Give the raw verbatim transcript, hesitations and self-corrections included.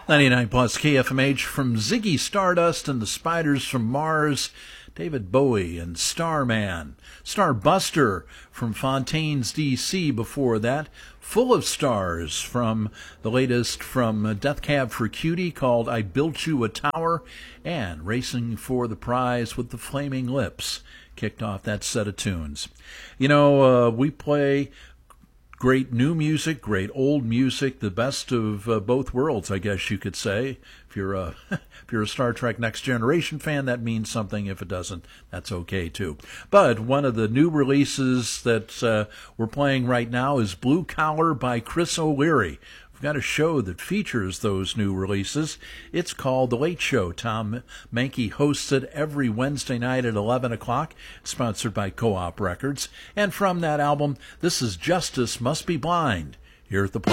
ninety-nine plus K F M H from Ziggy Stardust and the Spiders from Mars, David Bowie and Starman. Starbuster from Fontaine's D C before that. Full of Stars from the latest from Death Cab for Cutie called I Built You a Tower. And Racing for the Prize with the Flaming Lips kicked off that set of tunes. You know, uh, we play great new music, great old music, the best of uh, both worlds, I guess you could say. If you're a if you're a Star Trek Next Generation fan, that means something. If it doesn't, that's okay too. But one of the new releases that uh, we're playing right now is Blue Collar by Chris O'Leary. We've got a show that features those new releases. It's called The Late Show. Tom Mankey hosts it every Wednesday night at eleven o'clock, sponsored by Co-op Records. And from that album, this is Justice Must Be Blind, here at the